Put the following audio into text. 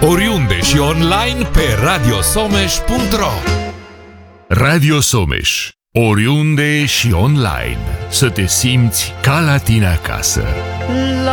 Oriunde și online pe radiosomeș.ro. Radio Someș. Oriunde și online. Să te simți ca la tine acasă.